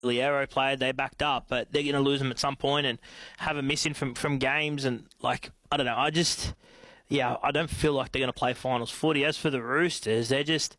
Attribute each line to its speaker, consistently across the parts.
Speaker 1: Liero played, they backed up, but they're going to lose them at some point and have a missing from games. And, like, I don't know. I don't feel like they're going to play finals footy. As for the Roosters,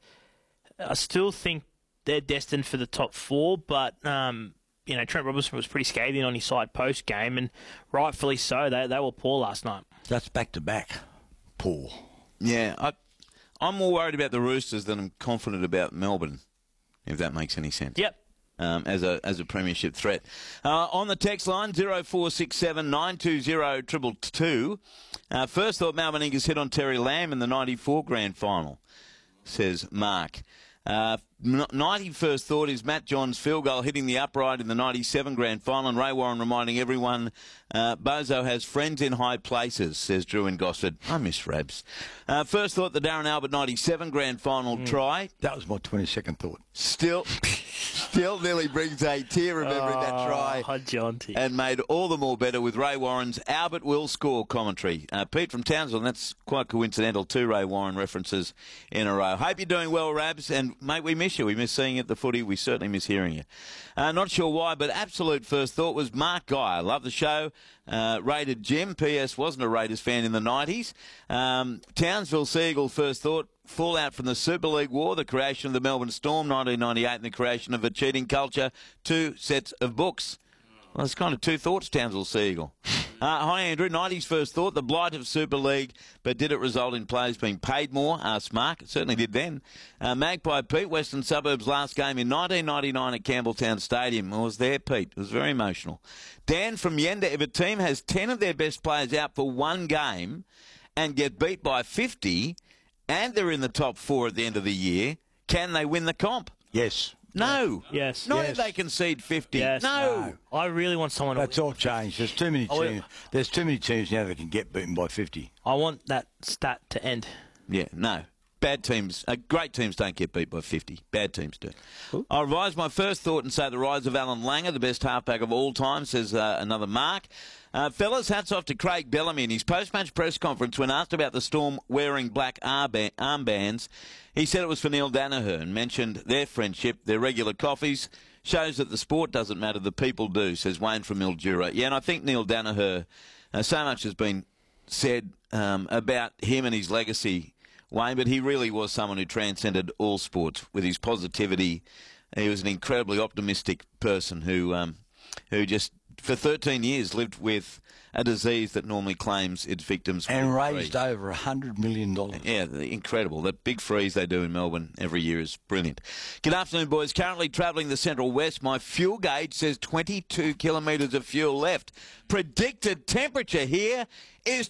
Speaker 1: I still think they're destined for the top four, but, Trent Robinson was pretty scathing on his side post-game, and rightfully so. They were poor last night.
Speaker 2: That's back-to-back poor.
Speaker 3: Yeah, I'm more worried about the Roosters than I'm confident about Melbourne, if that makes any sense.
Speaker 1: Yep.
Speaker 3: As a premiership threat. On the text line, 0467 920 222. First thought Melbourne Eagles hit on Terry Lamb in the 94 grand final, says Mark. 91st thought is Matt John's field goal hitting the upright in the 97 grand final, and Ray Warren reminding everyone Bozo has friends in high places, says Drew in Gosford. I miss Rabs. First thought the Darren Albert 97 grand final try.
Speaker 2: That was my 22nd thought.
Speaker 3: Still nearly brings a tear remembering that try.
Speaker 1: Jonty.
Speaker 3: And made all the more better with Ray Warren's Albert will score commentary. Pete from Townsville, and that's quite coincidental, two Ray Warren references in a row. Hope you're doing well, Rabs, and mate, we miss you. We miss seeing you at the footy. We certainly miss hearing you. Not sure why, but absolute first thought was Mark Guy. I love the show. Rated Jim. P.S. wasn't a Raiders fan in the 90s. Townsville Seagull first thought. Fallout from the Super League War, the creation of the Melbourne Storm, 1998, and the creation of a cheating culture, 2 sets of books. Well, it's kind of two thoughts, Townsville Seagull. Hi, Andrew. 90s first thought, the blight of Super League, but did it result in players being paid more? Asked Mark. It certainly did then. Magpie Pete, Western Suburbs last game in 1999 at Campbelltown Stadium. I was there, Pete. It was very emotional. Dan from Yenda, if a team has 10 of their best players out for one game and get beat by 50... and they're in the top 4 at the end of the year, can they win the comp?
Speaker 2: Yes.
Speaker 3: No.
Speaker 1: Yes.
Speaker 3: Not
Speaker 2: Yes.
Speaker 3: if they concede 50.
Speaker 1: Yes.
Speaker 3: No.
Speaker 1: I really want someone
Speaker 2: That's
Speaker 1: to win.
Speaker 2: all changed. There's too many teams. There's too many teams now that can get beaten by 50.
Speaker 1: I want that stat to end.
Speaker 3: Yeah, no. Bad teams, great teams don't get beat by 50. Bad teams do. Ooh. I'll revise my first thought and say the rise of Alan Langer, the best halfback of all time, says another Mark. Fellas, hats off to Craig Bellamy in his post-match press conference when asked about the Storm wearing black armbands. He said it was for Neil Danaher and mentioned their friendship, their regular coffees. Shows that the sport doesn't matter, the people do, says Wayne from Mildura. Yeah, and I think Neil Danaher, so much has been said about him and his legacy, Wayne, but he really was someone who transcended all sports with his positivity. He was an incredibly optimistic person who just, for 13 years, lived with a disease that normally claims its victims.
Speaker 2: And raised over $100 million.
Speaker 3: Yeah, incredible. That big freeze they do in Melbourne every year is brilliant. Good afternoon, boys. Currently travelling the Central West. My fuel gauge says 22 kilometres of fuel left. Predicted temperature here is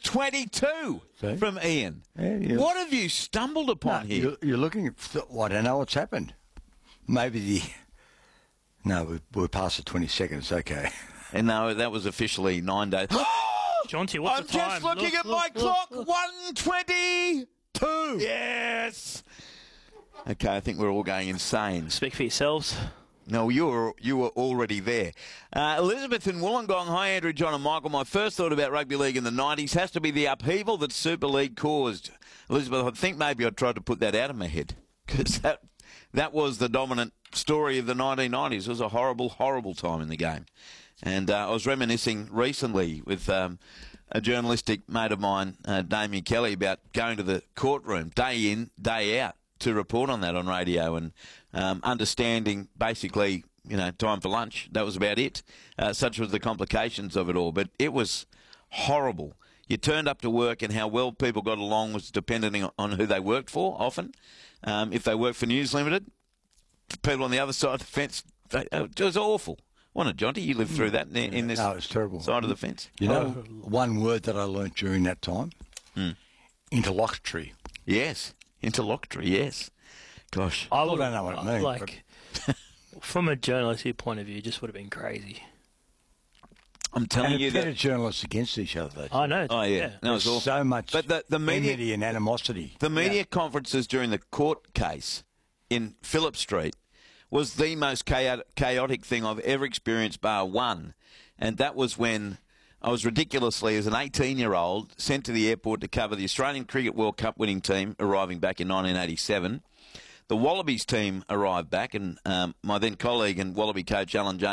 Speaker 3: 22
Speaker 2: See?
Speaker 3: From Ian.
Speaker 2: Yeah,
Speaker 3: what have you stumbled upon here?
Speaker 2: You're looking at... I don't know what's happened. Maybe the... No, we're past the 22nd. It's okay.
Speaker 3: And no, that was officially 9 days.
Speaker 1: Jonty, what's
Speaker 3: I'm
Speaker 1: the time?
Speaker 3: just looking at my clock. 1:22. Yes. Okay, I think we're all going insane.
Speaker 1: Speak for yourselves.
Speaker 3: No, you were already there. Elizabeth in Wollongong. Hi, Andrew, John and Michael. My first thought about rugby league in the 90s has to be the upheaval that Super League caused. Elizabeth, I think maybe I tried to put that out of my head because that was the dominant story of the 1990s. It was a horrible, horrible time in the game. And I was reminiscing recently with a journalistic mate of mine, Damien Kelly, about going to the courtroom day in, day out to report on that on radio and understanding basically, time for lunch. That was about it. Such was the complications of it all. But it was horrible. You turned up to work and how well people got along was depending on who they worked for, often. If they worked for News Limited, people on the other side of the fence, it was awful. Wasn't it, Jonty? You lived through that in this
Speaker 2: No, it's terrible.
Speaker 3: side of the fence.
Speaker 2: One word that I learnt during that time? Interlocutory.
Speaker 3: Yes. Interlocutory, yes. Gosh.
Speaker 1: I
Speaker 2: don't know what it means.
Speaker 1: Like, from a journalistic point of view, it just would have been crazy.
Speaker 3: I'm telling you
Speaker 2: it pitted journalists against each other.
Speaker 1: I know.
Speaker 3: Oh, yeah. That was awful.
Speaker 2: So much
Speaker 3: but the media
Speaker 2: enmity and animosity.
Speaker 3: The media conferences during the court case in Phillip Street was the most chaotic thing I've ever experienced, bar one. And that was when I was ridiculously, as an 18-year-old, sent to the airport to cover the Australian Cricket World Cup winning team arriving back in 1987. the Wallabies team arrived back, and my then colleague and Wallaby coach Alan Jones